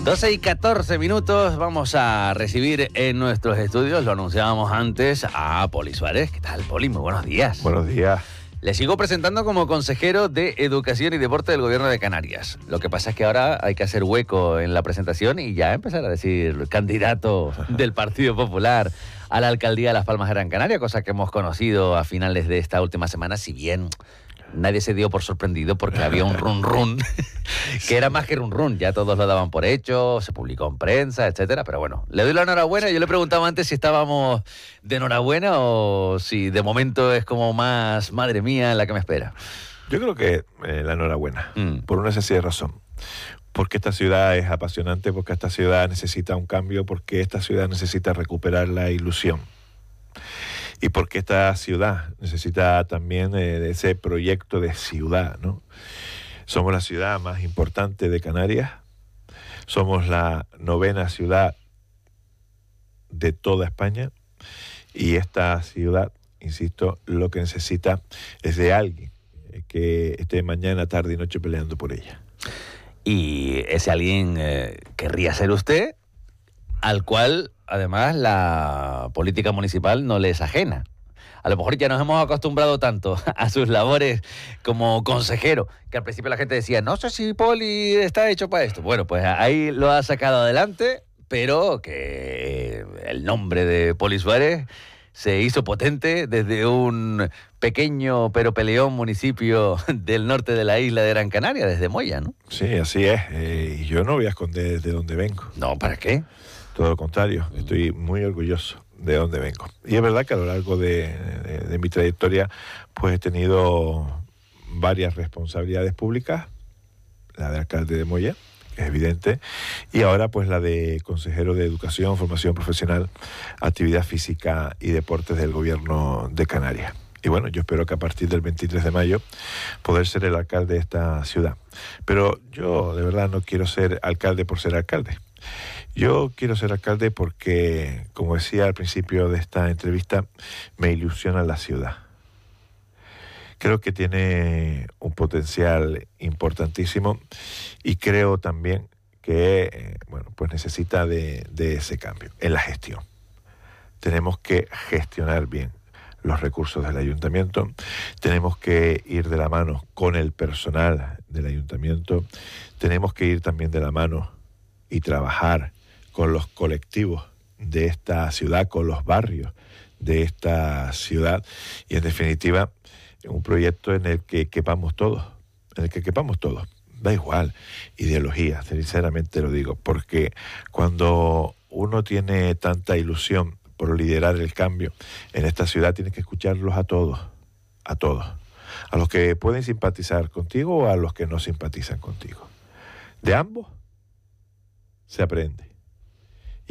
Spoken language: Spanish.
12:14, vamos a recibir en nuestros estudios, lo anunciábamos antes, a Poli Suárez. ¿Qué tal, Poli? Muy buenos días. Buenos días. Le sigo presentando como consejero de Educación y Deporte del Gobierno de Canarias. Lo que pasa es que ahora hay que hacer hueco en la presentación y ya empezar a decir candidato del Partido Popular a la alcaldía de Las Palmas de Gran Canaria, cosa que hemos conocido a finales de esta última semana, si bien nadie se dio por sorprendido porque había un run que era más que run, ya todos lo daban por hecho, se publicó en prensa, etcétera, pero bueno, le doy la enhorabuena. Yo le preguntaba antes si estábamos de enhorabuena o si de momento es como más, madre mía, la que me espera. Yo creo que la enhorabuena, por una sencilla razón. Porque esta ciudad es apasionante, porque esta ciudad necesita un cambio, porque esta ciudad necesita recuperar la ilusión. Y porque esta ciudad necesita también de ese proyecto de ciudad, ¿no? Somos la ciudad más importante de Canarias, somos la 9ª ciudad de toda España, y esta ciudad, insisto, lo que necesita es de alguien que esté mañana, tarde y noche peleando por ella. Y ese alguien querría ser usted, al cual además la política municipal no le es ajena. A lo mejor ya nos hemos acostumbrado tanto a sus labores como consejero, que al principio la gente decía, no sé si Poli está hecho para esto. Bueno, pues ahí lo ha sacado adelante, pero que el nombre de Poli Suárez se hizo potente desde un pequeño pero peleón municipio del norte de la isla de Gran Canaria, desde Moya, ¿no? Sí, así es. Y yo no voy a esconder de dónde vengo. No, ¿para qué? Todo lo contrario, estoy muy orgulloso de dónde vengo. Y es verdad que a lo largo de mi trayectoria pues he tenido varias responsabilidades públicas, la de alcalde de Moya, que es evidente, y ahora pues la de consejero de Educación, Formación Profesional, Actividad Física y Deportes del Gobierno de Canarias. Y bueno, yo espero que a partir del 23 de mayo poder ser el alcalde de esta ciudad. Pero yo de verdad no quiero ser alcalde por ser alcalde. Yo quiero ser alcalde porque, como decía al principio de esta entrevista, me ilusiona la ciudad. Creo que tiene un potencial importantísimo y creo también que pues necesita de ese cambio en la gestión. Tenemos que gestionar bien los recursos del ayuntamiento, tenemos que ir de la mano con el personal del ayuntamiento, tenemos que ir también de la mano y trabajar con los colectivos de esta ciudad, con los barrios de esta ciudad, y en definitiva un proyecto en el que quepamos todos, da igual ideología, sinceramente lo digo, porque cuando uno tiene tanta ilusión por liderar el cambio en esta ciudad, tienes que escucharlos a todos, a los que pueden simpatizar contigo o a los que no simpatizan contigo. De ambos se aprende.